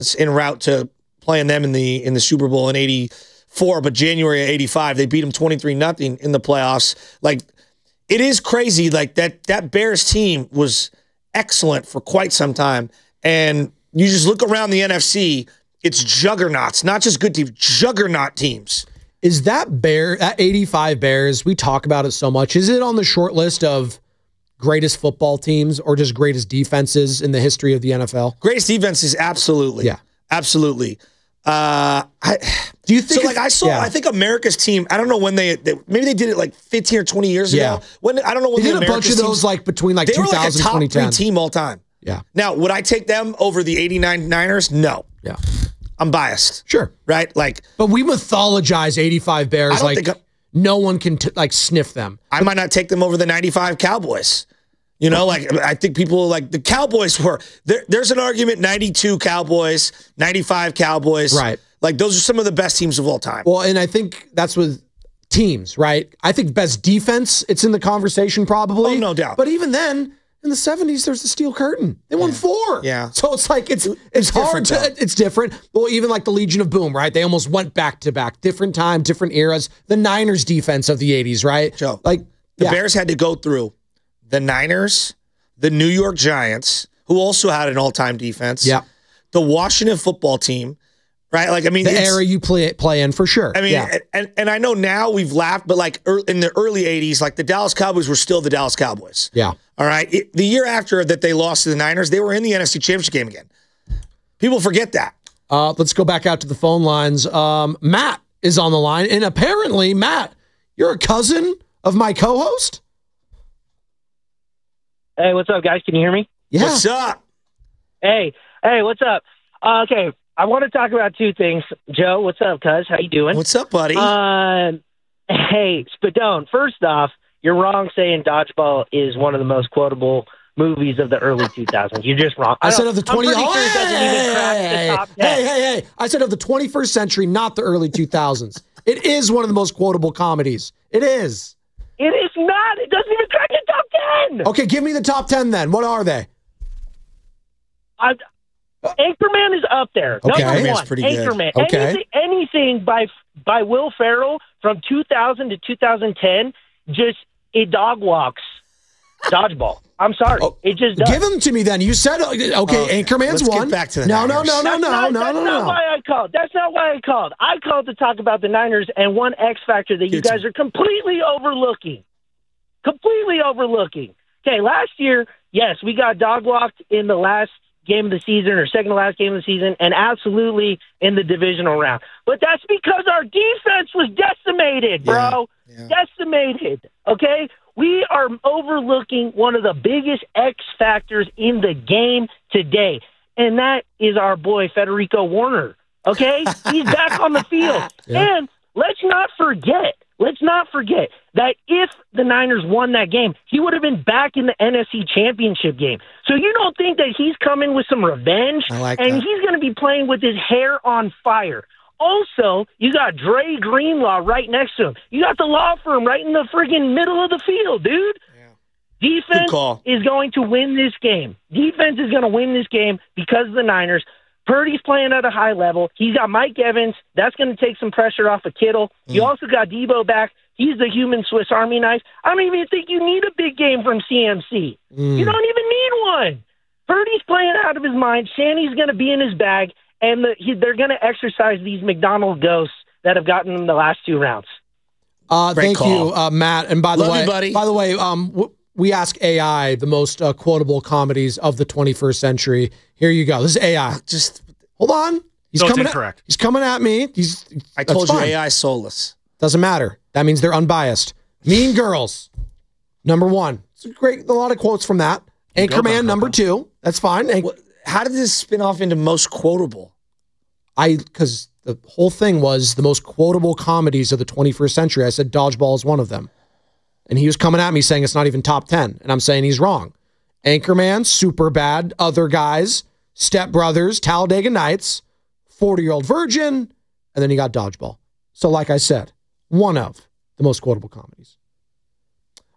en route to playing them in the Super Bowl in '84, but January of '85 they beat them 23-0 in the playoffs. Like, it is crazy. Like that Bears team was excellent for quite some time, and you just look around the NFC, it's juggernauts, not just good teams, juggernaut teams. Is that 85 Bears? We talk about it so much. Is it on the short list of greatest football teams or just greatest defenses in the history of the NFL? Greatest defenses, absolutely. Yeah, absolutely. Do you think? So I think America's team. I don't know when they maybe they did it like 15 or 20 years ago. When I don't know when they did a bunch of those like between like 2000 and 2010. They were like a top 3 team all time. Yeah. Now, would I take them over the '89 Niners? No. Yeah. I'm biased. Sure. Right? Like, but we mythologize 85 Bears like no one can like sniff them. I might not take them over the 95 Cowboys. You know, like I think people like the Cowboys were there's an argument 92 Cowboys, 95 Cowboys. Right. Like those are some of the best teams of all time. Well, and I think that's with teams, right? I think best defense, it's in the conversation probably. Oh, no doubt. But even then, in the 70s, there's the Steel Curtain. They won 4. Yeah. So it's like, it's hard to, it's different. Well, even like the Legion of Boom, right? They almost went back to back. Different time, different eras. The Niners defense of the 80s, right? Joe, like the Bears had to go through the Niners, the New York Giants, who also had an all-time defense. Yeah. The Washington football team. Right, like I mean, the era you play in for sure. I mean, and I know now we've laughed, but like in the early '80s, like the Dallas Cowboys were still the Dallas Cowboys. Yeah. All right. The year after that they lost to the Niners, they were in the NFC Championship game again. People forget that. Let's go back out to the phone lines. Matt is on the line, and apparently, Matt, you're a cousin of my co-host. Hey, what's up, guys? Can you hear me? Yeah. What's up? Hey, what's up? Okay. I want to talk about 2 things. Joe, what's up, cuz? How you doing? What's up, buddy? Hey, Spadone, first off, you're wrong saying Dodgeball is one of the most quotable movies of the early 2000s. You're just wrong. I said of the 20th. I'm pretty sure it doesn't even crack the top 10. Hey. I said of the 21st century, not the early 2000s. It is one of the most quotable comedies. It is. It is not. It doesn't even crack the top 10. Okay, give me the top 10 then. What are they? Anchorman is up there. Okay. Number 1, pretty Anchorman. good. Okay. Anything by Will Ferrell from 2000 to 2010, it dog walks Dodgeball. I'm sorry. It just does. Give them to me then. You said, okay, Anchorman's let's one. Get back to the no. Niners. That's not why I called. That's not why I called. I called to talk about the Niners and one X factor that you guys are completely overlooking. Okay, last year, yes, we got dog walked in the last game of the season or second to last game of the season and absolutely in the divisional round. But that's because our defense was decimated, bro. Yeah. Decimated, okay? We are overlooking one of the biggest X factors in the game today, and that is our boy Federico Warner, okay? He's back on the field. Yeah. And let's not forget that if the Niners won that game, he would have been back in the NFC Championship game. So you don't think that he's coming with some revenge? And he's going to be playing with his hair on fire. Also, you got Dre Greenlaw right next to him. You got the law firm right in the friggin' middle of the field, dude. Yeah. Defense is going to win this game. Defense is going to win this game because of the Niners. Purdy's playing at a high level. He's got Mike Evans. That's going to take some pressure off of Kittle. You also got Debo back. He's the human Swiss Army knife. I don't even think you need a big game from CMC. You don't even need one. Purdy's playing out of his mind. Shanny's going to be in his bag, and they're going to exercise these McDonald ghosts that have gotten them the last 2 rounds. Thank you, Matt. And by the Love you, buddy. By the way, we ask AI the most quotable comedies of the 21st century. Here you go. This is AI. Just hold on. He's coming. He's coming at me. I told you AI soulless. Doesn't matter. That means they're unbiased. Mean Girls, number 1. It's a lot of quotes from that. Anchorman, number 2. That's fine. How did this spin off into most quotable? Because the whole thing was the most quotable comedies of the 21st century. I said Dodgeball is one of them. And he was coming at me saying it's not even top 10. And I'm saying he's wrong. Anchorman, Superbad, Other Guys, Step Brothers, Talladega Nights, 40-Year-Old Virgin, and then you got Dodgeball. So like I said, one of the most quotable comedies.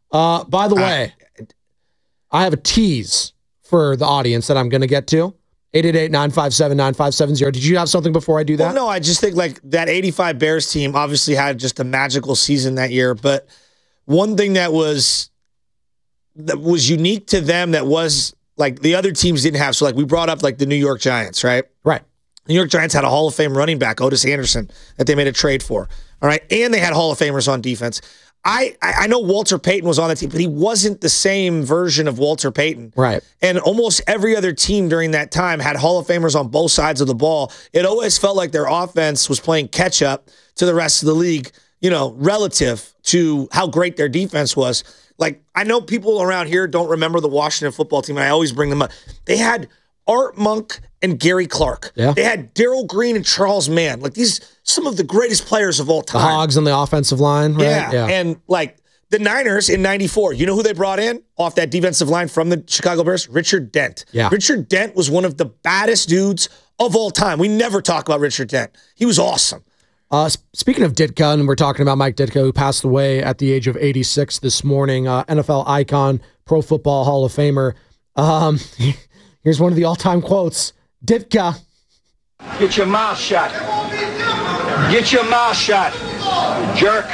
By the way, I have a tease for the audience that I'm going to get to. 888-957-9570. Did you have something before I do that? Well, no, I just think like that 85 Bears team obviously had just a magical season that year. But one thing that was unique to them that was like the other teams didn't have. So like we brought up like the New York Giants, right? Right. The New York Giants had a Hall of Fame running back, Otis Anderson, that they made a trade for. All right. And they had Hall of Famers on defense. I know Walter Payton was on the team, but he wasn't the same version of Walter Payton. Right. And almost every other team during that time had Hall of Famers on both sides of the ball. It always felt like their offense was playing catch up to the rest of the league, you know, relative to how great their defense was. Like, I know people around here don't remember the Washington football team, and I always bring them up. They had Art Monk and Gary Clark. Yeah. They had Darrell Green and Charles Mann. Like, these some of the greatest players of all time. The Hogs on the offensive line, right? Yeah. And like the Niners in 94, you know who they brought in off that defensive line from the Chicago Bears? Richard Dent. Yeah. Richard Dent was one of the baddest dudes of all time. We never talk about Richard Dent. He was awesome. Speaking of Ditka, and we're talking about Mike Ditka, who passed away at the age of 86 this morning, NFL icon, Pro Football Hall of Famer. Here's one of the all-time quotes. Ditka. Get your mouth shut. Get your mouth shut, jerk.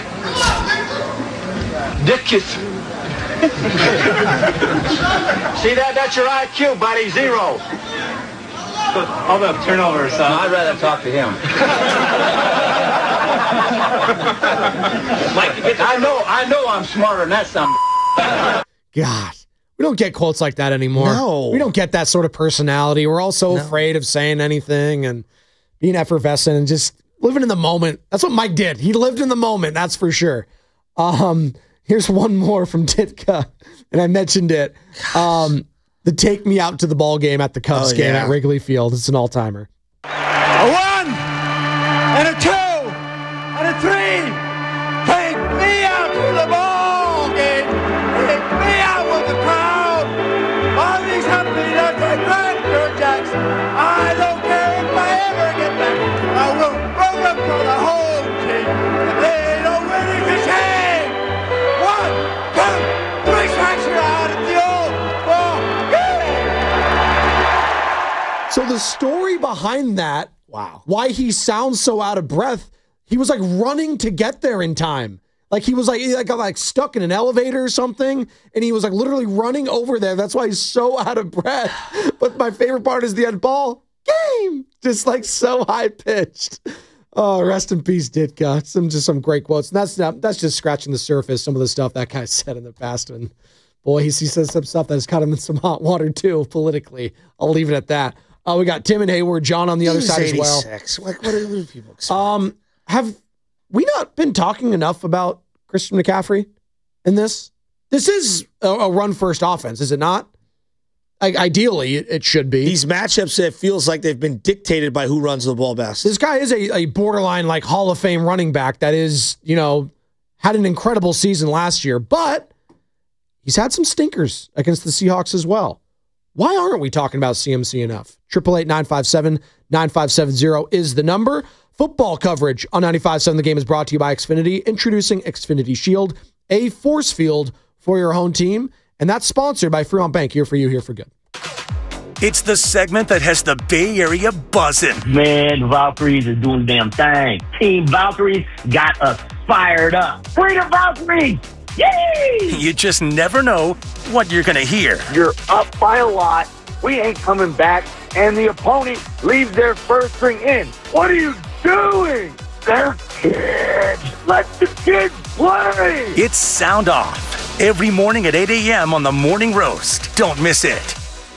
Dickus. See that? That's your IQ, buddy. 0. All the turnovers. I'd rather talk to him. I know I'm smarter than that son. God. We don't get quotes like that anymore. No. We don't get that sort of personality. We're all so afraid of saying anything and being effervescent and just living in the moment. That's what Mike did. He lived in the moment, that's for sure. Here's one more from Ditka, and I mentioned it. The take me out to the ball game at the Cubs game at Wrigley Field. It's an all-timer. A 1 and a 2 and a 3. Take me out to the ball game. Take me out with the crowd. All these happy nuts like Dr. Jackson. I don't care if I ever get back. I will roll up for the whole team. If they don't win it, it's shame. 1, 2, 3 strikes you out at the old ball game. So the story behind that, why he sounds so out of breath, he was like running to get there in time. Like he was like got stuck in an elevator or something, and he was like literally running over there. That's why he's so out of breath. But my favorite part is the end ball game, just like so high pitched. Oh, rest in peace, Ditka. Some great quotes. And that's just scratching the surface. Some of the stuff that guy said in the past, and boy, he says some stuff that has caught him in some hot water too politically. I'll leave it at that. We got Tim and Hayward, John on the other side as well. Like, what do people expect? Have we not been talking enough about Christian McCaffrey in this? This is a run-first offense, is it not? Ideally, it should be. These matchups, it feels like they've been dictated by who runs the ball best. This guy is a borderline like Hall of Fame running back that is, had an incredible season last year, but he's had some stinkers against the Seahawks as well. Why aren't we talking about CMC enough? 888-957-9570 is the number. Football coverage on 95.7 The Game is brought to you by Xfinity. Introducing Xfinity Shield, a force field for your home team. And that's sponsored by Fremont Bank. Here for you, here for good. It's the segment that has the Bay Area buzzing. Man, Valkyries is doing the damn thing. Team Valkyries got us fired up. Freedom Valkyries! Yay! You just never know what you're going to hear. You're up by a lot. We ain't coming back. And the opponent leaves their first string in. What are you doing? They're kids. Let the kids play. It's Sound Off. Every morning at 8 a.m. on the Morning Roast. Don't miss it.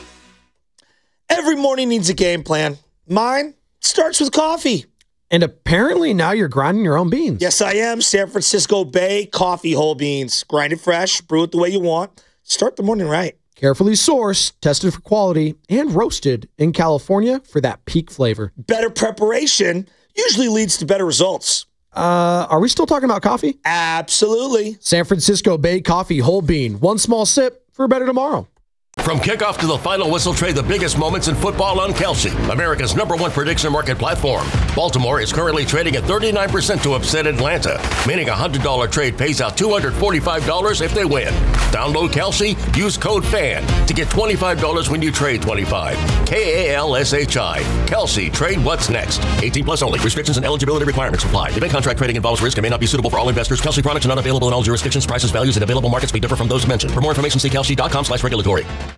Every morning needs a game plan. Mine starts with coffee. And apparently now you're grinding your own beans. Yes, I am. San Francisco Bay coffee whole beans. Grind it fresh. Brew it the way you want. Start the morning right. Carefully sourced, tested for quality, and roasted in California for that peak flavor. Better preparation usually leads to better results. Are we still talking about coffee? Absolutely. San Francisco Bay coffee whole bean. One small sip for a better tomorrow. From kickoff to the final whistle, trade the biggest moments in football on Kalshi, America's #1 prediction market platform. Baltimore is currently trading at 39% to upset Atlanta, meaning a $100 trade pays out $245 if they win. Download Kalshi, use code FAN to get $25 when you trade 25. KALSHI. Kalshi, trade what's next. 18 plus only. Restrictions and eligibility requirements apply. Event contract trading involves risk and may not be suitable for all investors. Kalshi products are not available in all jurisdictions. Prices, values, and available markets may differ from those mentioned. For more information, see kalshi.com/regulatory.